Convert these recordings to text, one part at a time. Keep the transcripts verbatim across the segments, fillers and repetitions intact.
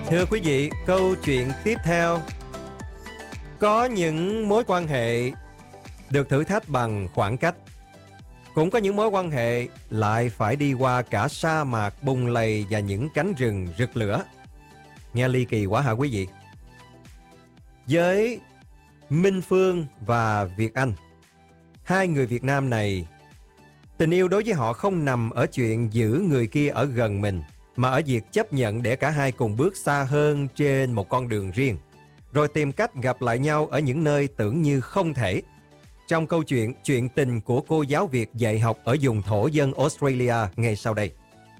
Thưa quý vị, câu chuyện tiếp theo. Có những mối quan hệ được thử thách bằng khoảng cách. Cũng có những mối quan hệ lại phải đi qua cả sa mạc bùng lầy và những cánh rừng rực lửa. Nghe ly kỳ quá hả quý vị? Với Minh Phương và Việt Anh, hai người Việt Nam này, tình yêu đối với họ không nằm ở chuyện giữ người kia ở gần mình, mà ở việc chấp nhận để cả hai cùng bước xa hơn trên một con đường riêng, rồi tìm cách gặp lại nhau ở những nơi tưởng như không thể. Trong câu chuyện Chuyện tình của cô giáo Việt dạy học ở vùng thổ dân Australia ngay sau đây.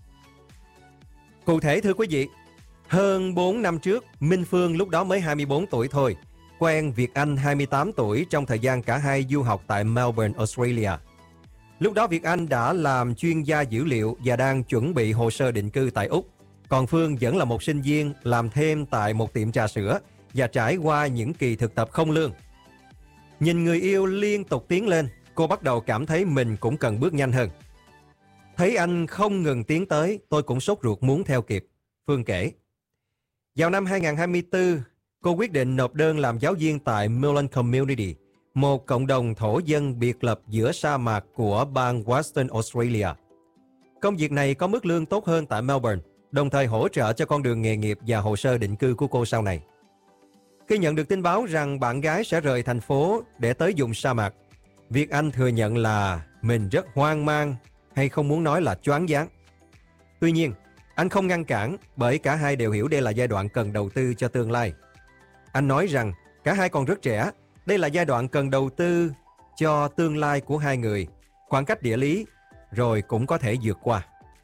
Cụ thể thưa quý vị, hơn bốn năm trước, Minh Phương lúc đó mới hai mươi bốn tuổi thôi, quen Việt Anh hai mươi tám tuổi trong thời gian cả hai du học tại Melbourne, Australia. Lúc đó Việt Anh đã làm chuyên gia dữ liệu và đang chuẩn bị hồ sơ định cư tại Úc. Còn Phương vẫn là một sinh viên làm thêm tại một tiệm trà sữa và trải qua những kỳ thực tập không lương. Nhìn người yêu liên tục tiến lên, cô bắt đầu cảm thấy mình cũng cần bước nhanh hơn. Thấy anh không ngừng tiến tới, tôi cũng sốt ruột muốn theo kịp, Phương kể. Vào năm hai không hai tư, cô quyết định nộp đơn làm giáo viên tại Mullen Community, một cộng đồng thổ dân biệt lập giữa sa mạc của bang Western Australia. Công việc này có mức lương tốt hơn tại Melbourne, đồng thời hỗ trợ cho con đường nghề nghiệp và hồ sơ định cư của cô sau này. Khi nhận được tin báo rằng bạn gái sẽ rời thành phố để tới vùng sa mạc, Việt Anh thừa nhận là mình rất hoang mang, hay không muốn nói là choáng váng. Tuy nhiên, anh không ngăn cản bởi cả hai đều hiểu đây là giai đoạn cần đầu tư cho tương lai. Anh nói rằng cả hai còn rất trẻ, đây là giai đoạn cần đầu tư cho tương lai của hai người, khoảng cách địa lý, rồi cũng có thể vượt qua.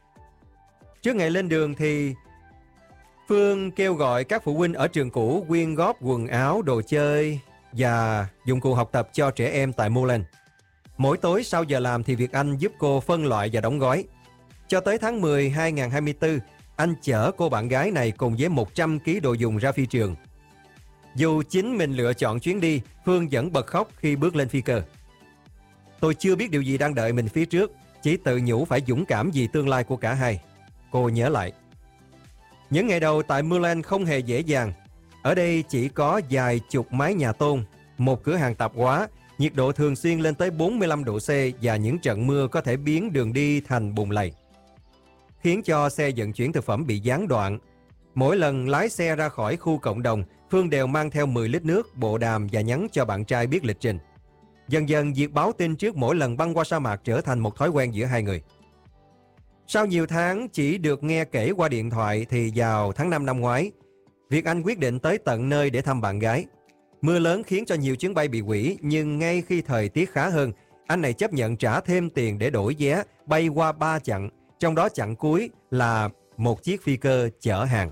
Trước ngày lên đường thì Phương kêu gọi các phụ huynh ở trường cũ quyên góp quần áo, đồ chơi và dụng cụ học tập cho trẻ em tại Mullen. Mỗi tối sau giờ làm thì Việt Anh giúp cô phân loại và đóng gói. Cho tới tháng mười hai không hai tư, anh chở cô bạn gái này cùng với một trăm ki lô gam đồ dùng ra phi trường. Dù chính mình lựa chọn chuyến đi, Phương vẫn bật khóc khi bước lên phi cơ. Tôi chưa biết điều gì đang đợi mình phía trước, chỉ tự nhủ phải dũng cảm vì tương lai của cả hai. Cô nhớ lại. Những ngày đầu tại Mullen không hề dễ dàng. Ở đây chỉ có vài chục mái nhà tôn, một cửa hàng tạp hóa, nhiệt độ thường xuyên lên tới bốn mươi lăm độ C và những trận mưa có thể biến đường đi thành bùn lầy, khiến cho xe vận chuyển thực phẩm bị gián đoạn. Mỗi lần lái xe ra khỏi khu cộng đồng, Phương đều mang theo mười lít nước, bộ đàm và nhắn cho bạn trai biết lịch trình. Dần dần, việc báo tin trước mỗi lần băng qua sa mạc trở thành một thói quen giữa hai người. Sau nhiều tháng chỉ được nghe kể qua điện thoại thì vào tháng năm năm ngoái, Việt Anh quyết định tới tận nơi để thăm bạn gái. Mưa lớn khiến cho nhiều chuyến bay bị hủy, nhưng ngay khi thời tiết khá hơn, anh này chấp nhận trả thêm tiền để đổi vé bay qua ba chặng, trong đó chặng cuối là một chiếc phi cơ chở hàng.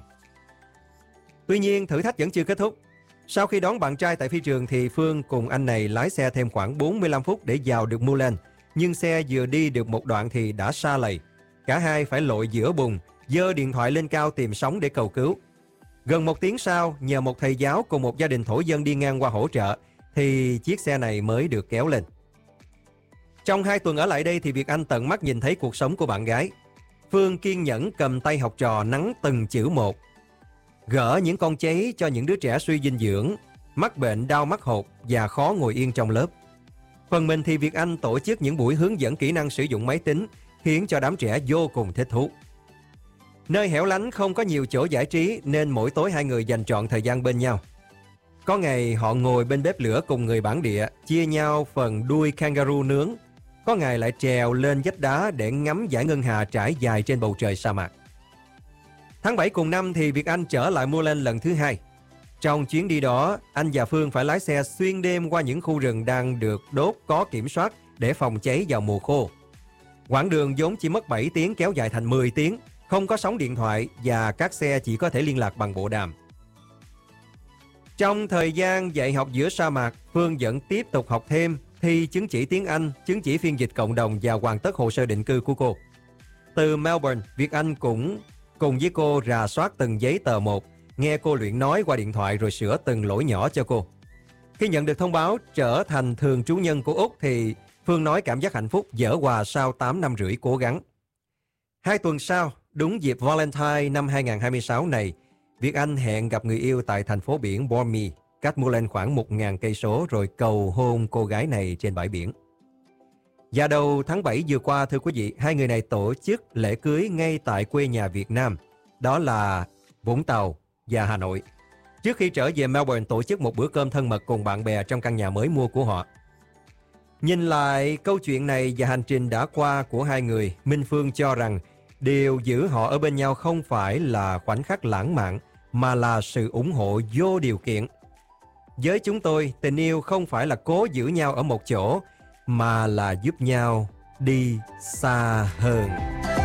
Tuy nhiên, thử thách vẫn chưa kết thúc. Sau khi đón bạn trai tại phi trường thì Phương cùng anh này lái xe thêm khoảng bốn mươi lăm phút để vào được Mullen, nhưng xe vừa đi được một đoạn thì đã sa lầy. Cả hai phải lội giữa bùn, giơ điện thoại lên cao tìm sóng để cầu cứu. Gần một tiếng sau, nhờ một thầy giáo cùng một gia đình thổ dân đi ngang qua hỗ trợ, thì chiếc xe này mới được kéo lên. Trong hai tuần ở lại đây thì Việt Anh tận mắt nhìn thấy cuộc sống của bạn gái. Phương kiên nhẫn cầm tay học trò nắn từng chữ một, gỡ những con cháy cho những đứa trẻ suy dinh dưỡng, mắc bệnh đau mắt hột và khó ngồi yên trong lớp. Phần mình thì Việt Anh tổ chức những buổi hướng dẫn kỹ năng sử dụng máy tính, khiến cho đám trẻ vô cùng thích thú. Nơi hẻo lánh không có nhiều chỗ giải trí nên mỗi tối hai người dành trọn thời gian bên nhau. Có ngày họ ngồi bên bếp lửa cùng người bản địa, chia nhau phần đuôi kangaroo nướng. Có ngày lại trèo lên vách đá để ngắm dải ngân hà trải dài trên bầu trời sa mạc. Tháng bảy cùng năm thì Việt Anh trở lại Mullen lần thứ hai. Trong chuyến đi đó, anh và Phương phải lái xe xuyên đêm qua những khu rừng đang được đốt có kiểm soát để phòng cháy vào mùa khô. Quãng đường vốn chỉ mất bảy tiếng kéo dài thành mười tiếng, không có sóng điện thoại và các xe chỉ có thể liên lạc bằng bộ đàm. Trong thời gian dạy học giữa sa mạc, Phương vẫn tiếp tục học thêm, thi chứng chỉ tiếng Anh, chứng chỉ phiên dịch cộng đồng và hoàn tất hồ sơ định cư của cô. Từ Melbourne, Việt Anh cũng cùng với cô rà soát từng giấy tờ một, nghe cô luyện nói qua điện thoại rồi sửa từng lỗi nhỏ cho cô. Khi nhận được thông báo trở thành thường trú nhân của Úc thì Phương nói cảm giác hạnh phúc dở hòa sau tám năm rưỡi cố gắng. Hai tuần sau, đúng dịp Valentine năm hai không hai sáu này, Việt Anh hẹn gặp người yêu tại thành phố biển Bormy, cách Moulin khoảng một nghìn cây số rồi cầu hôn cô gái này trên bãi biển. Và đầu tháng bảy vừa qua, thưa quý vị, hai người này tổ chức lễ cưới ngay tại quê nhà Việt Nam, đó là Vũng Tàu và Hà Nội, trước khi trở về Melbourne tổ chức một bữa cơm thân mật cùng bạn bè trong căn nhà mới mua của họ. Nhìn lại câu chuyện này và hành trình đã qua của hai người, Minh Phương cho rằng điều giữ họ ở bên nhau không phải là khoảnh khắc lãng mạn, mà là sự ủng hộ vô điều kiện. Với chúng tôi, tình yêu không phải là cố giữ nhau ở một chỗ, mà là giúp nhau đi xa hơn.